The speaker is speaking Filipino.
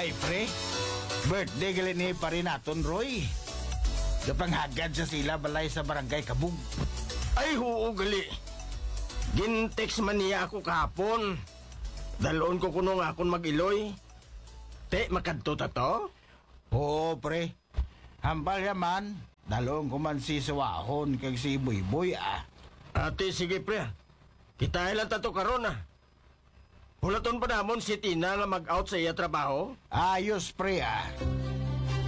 Ay, pre. Birthday gali ni Parinaton, Roy. Gapanghagad sa sila balay sa barangay Kabug. Ay, huo gali. Gintext man niya ako kahapon. Dalon ko kuno nga akong mag-iloy. Te, makadto ta to? Oo, pre. Hambal yaman. Dalong ko man si Suwahon kag si Buyboy, ah. Ate, sige pre. Kita lang tato karon ah. Hulaton pa namon si Tina nga mag-out sa iya trabaho. Ayos, pre, ah.